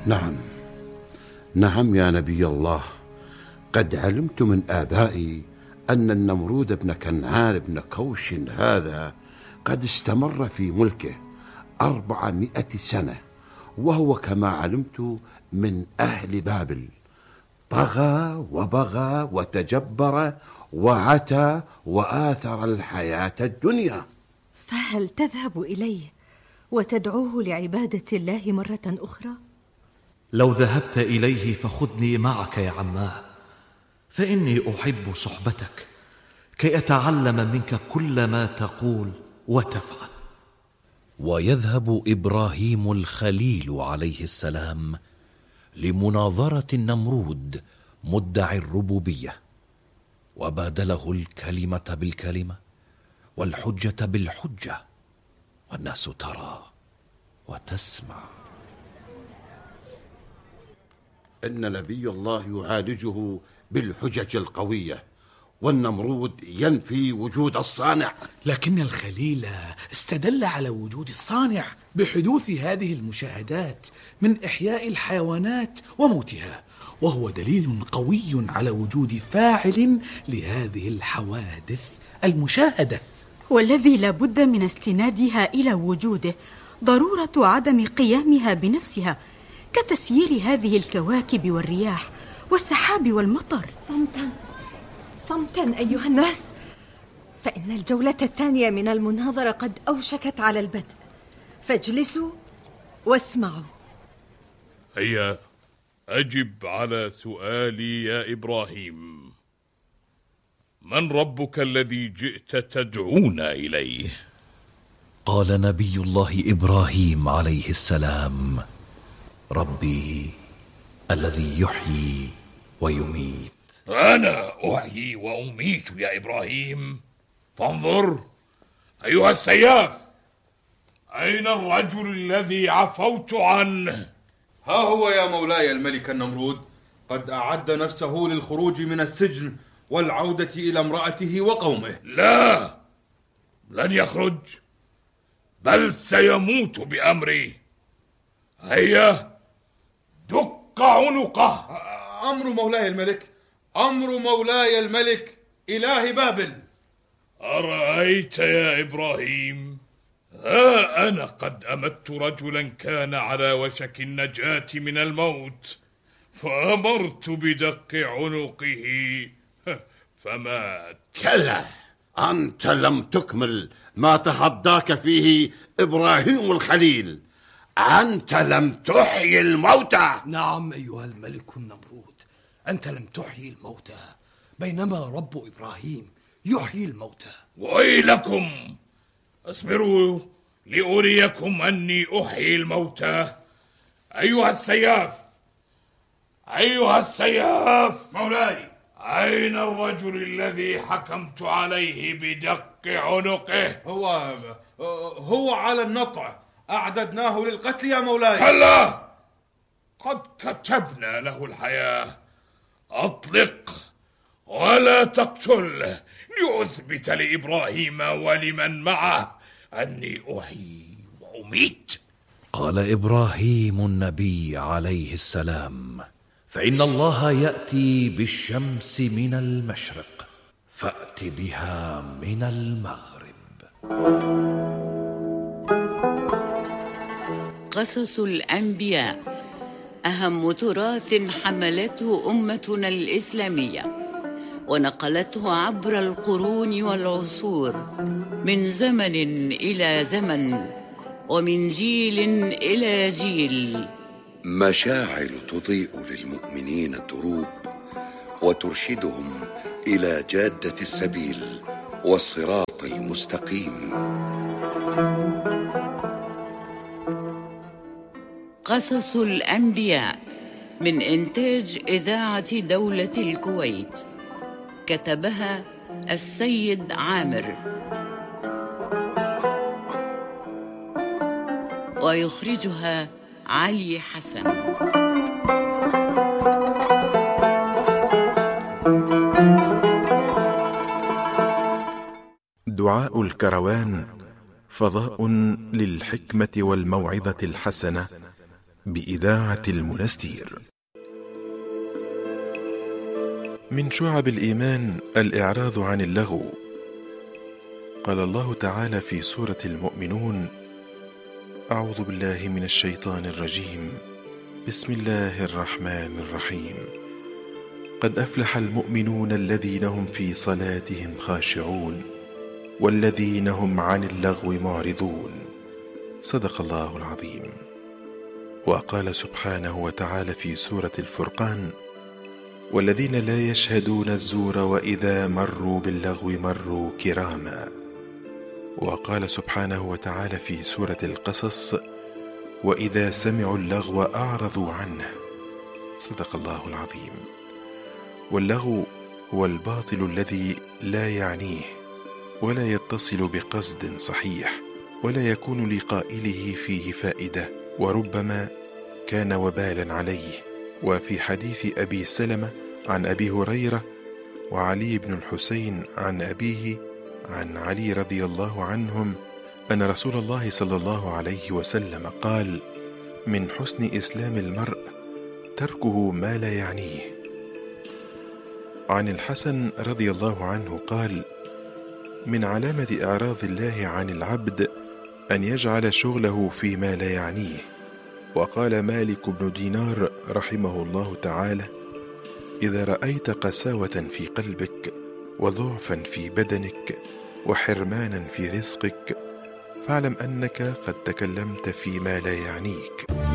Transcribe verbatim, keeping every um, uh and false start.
نعم نعم يا نبي الله، قد علمت من آبائي أن النمرود بن كنعان بن كوش هذا قد استمر في ملكه أربعمائة سنة، وهو كما علمت من أهل بابل، طغى وبغى وتجبر وعتى وآثر الحياة الدنيا. فهل تذهب إليه وتدعوه لعبادة الله مرة أخرى؟ لو ذهبت إليه فخذني معك يا عماه، فإني أحب صحبتك كي أتعلم منك كل ما تقول وتفعل. ويذهب إبراهيم الخليل عليه السلام لمناظرة النمرود مدعي الربوبية، وبادله الكلمة بالكلمة والحجة بالحجة، والناس ترى وتسمع. إن نبي الله يعالجه بالحجج القوية، والنمرود ينفي وجود الصانع. لكن الخليل استدل على وجود الصانع بحدوث هذه المشاهدات من إحياء الحيوانات وموتها، وهو دليل قوي على وجود فاعل لهذه الحوادث المشاهدة، والذي لا بد من استنادها إلى وجوده ضرورة عدم قيامها بنفسها، كتسيير هذه الكواكب والرياح والسحاب والمطر. صمتا صمتا أيها الناس، فإن الجولة الثانية من المناظرة قد أوشكت على البدء، فاجلسوا واسمعوا. هيا أجب على سؤالي يا إبراهيم. من ربك الذي جئت تدعونا إليه؟ قال نبي الله إبراهيم عليه السلام: ربي الذي يحيي ويميت. أنا أحيي وأميت يا إبراهيم. فانظر أيها السياف، أين الرجل الذي عفوت عنه؟ ها هو يا مولاي الملك النمرود، قد أعد نفسه للخروج من السجن والعودة إلى امرأته وقومه. لا، لن يخرج، بل سيموت بأمري. هيا دق عنقه. أمر مولاي الملك، أمر مولاي الملك إله بابل. أرأيت يا إبراهيم، ها أنا قد أمت رجلا كان على وشك النجاة من الموت، فأمرت بدق عنقه فمات. كلا، أنت لم تكمل ما تحداك فيه إبراهيم الخليل. أنت لم تحيي الموتى. نعم أيها الملك النمرود، أنت لم تحيي الموتى، بينما رب إبراهيم يحيي الموتى. ويلكم، اصبروا لأريكم أني أحيي الموتى. أيها السياف، أيها السياف. مولاي، أين الرجل الذي حكمت عليه بدق عنقه؟ هو هو على النطع، أعددناه للقتل يا مولاي. كلا، قد كتبنا له الحياة. أطلق ولا تقتل، لأثبت لإبراهيم ولمن معه أني أحيي وأميت. قال إبراهيم النبي عليه السلام: فإن الله يأتي بالشمس من المشرق، فأت بها من المغرب. قصص الأنبياء أهم تراث حملته أمتنا الإسلامية، ونقلته عبر القرون والعصور، من زمن إلى زمن، ومن جيل إلى جيل. مشاعل تضيء للمؤمنين الدروب، وترشدهم إلى جادة السبيل والصراط المستقيم. قصص الأنبياء من إنتاج إذاعة دولة الكويت، كتبها السيد عامر، ويخرجها علي حسن. دعاء الكروان، فضاء للحكمة والموعظة الحسنة بإذاعة المنستير. من شعب الإيمان الإعراض عن اللغو. قال الله تعالى في سورة المؤمنون: أعوذ بالله من الشيطان الرجيم، بسم الله الرحمن الرحيم. قد أفلح المؤمنون الذين هم في صلاتهم خاشعون والذين هم عن اللغو معرضون. صدق الله العظيم. وقال سبحانه وتعالى في سورة الفرقان: والذين لا يشهدون الزور وإذا مروا باللغو مروا كراما. وقال سبحانه وتعالى في سورة القصص: وإذا سمعوا اللغو أعرضوا عنه. صدق الله العظيم. واللغو هو الباطل الذي لا يعنيه ولا يتصل بقصد صحيح ولا يكون لقائله فيه فائدة، وربما كان وبالا عليه. وفي حديث أبي سلمة عن أبي هريرة وعلي بن الحسين عن أبيه عن علي رضي الله عنهم أن رسول الله صلى الله عليه وسلم قال: من حسن إسلام المرء تركه ما لا يعنيه. عن الحسن رضي الله عنه قال: من علامة إعراض الله عن العبد أن يجعل شغله فيما لا يعنيه. وقال مالك بن دينار رحمه الله تعالى: إذا رأيت قساوة في قلبك وضعفا في بدنك وحرمانا في رزقك فاعلم أنك قد تكلمت فيما لا يعنيك.